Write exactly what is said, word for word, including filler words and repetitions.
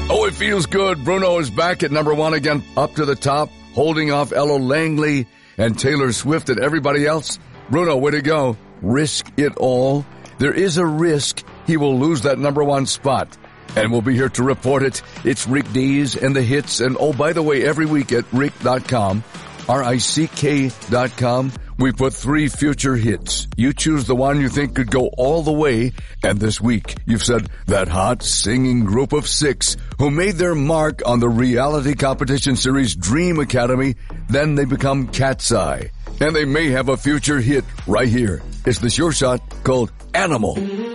Oh, it feels good. Bruno is back at number one again, up to the top, holding off Ella Langley and Taylor Swift and everybody else. Bruno, way to go. Risk it all. There is a risk he will lose that number one spot. And we'll be here to report it. It's Rick Dees and the hits. And oh, by the way, every week at rick dot com, R I C K dot com, we put three future hits. You choose the one you think could go all the way. And this week, you've said that hot singing group of six who made their mark on the reality competition series Dream Academy, then they become Cat's Eye. And they may have a future hit right here. It's the Sure Shot called Animal.